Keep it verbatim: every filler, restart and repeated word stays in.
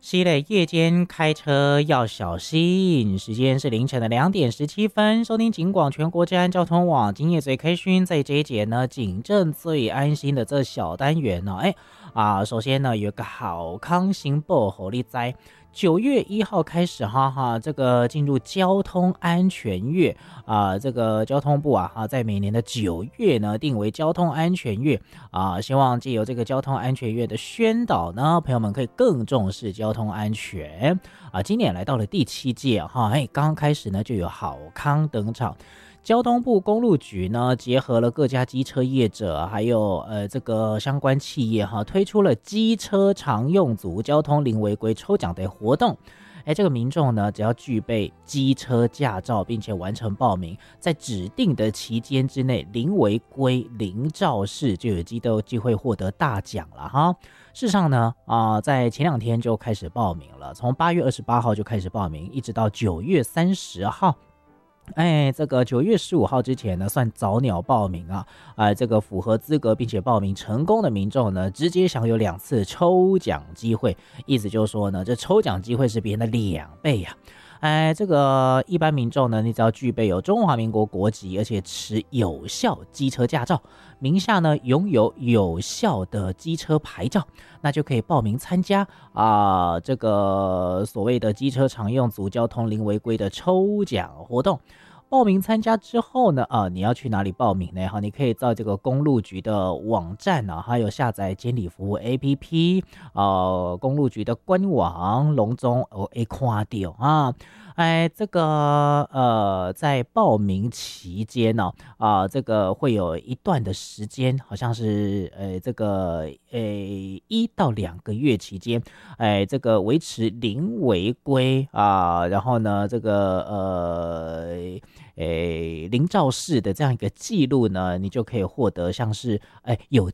是嘞，夜间开车要小心。时间是凌晨的两点十七分，收听警广全国治安交通网今夜最开讯，在这一节呢，警政最安心的这小单元呢、哦，哎啊，首先呢有一个好康新报火力灾。九月一号开始，哈哈，这个进入交通安全月啊，这个交通部啊，哈，在每年的九月呢，定为交通安全月啊，希望借由这个交通安全月的宣导呢，朋友们可以更重视交通安全啊。今年来到了第七届哈，哎，刚刚开始呢就有好康登场。交通部公路局呢，结合了各家机车业者，还有呃这个相关企业哈，推出了机车常用组交通零违规抽奖的活动。哎，这个民众呢，只要具备机车驾照，并且完成报名，在指定的期间之内，零违规、零肇事，就有机都机会获得大奖了哈。事实上呢，啊、呃，在前两天就开始报名了，从八月二十八号就开始报名，一直到九月三十号。哎，这个九月十五号之前呢，算早鸟报名啊，啊、呃，这个符合资格并且报名成功的民众呢，直接享有两次抽奖机会，意思就是说呢，这抽奖机会是别人的两倍呀、啊。哎，这个一般民众呢，你只要具备有中华民国国籍，而且持有效机车驾照，名下呢拥有有效的机车牌照，那就可以报名参加啊、呃，这个所谓的机车常用组交通零违规的抽奖活动。报名参加之后呢，啊、呃，你要去哪里报名呢？哈，你可以到这个公路局的网站啊，还有下载监理服务 A P P， 呃，公路局的官网隆中哦，会看到啊。哎，这个呃，在报名期间呢、哦，啊、呃，这个会有一段的时间，好像是呃，这个呃一到两个月期间，哎，这个维持零违规啊、呃，然后呢，这个呃。诶，零肇事的这样一个记录呢，你就可以获得像是诶有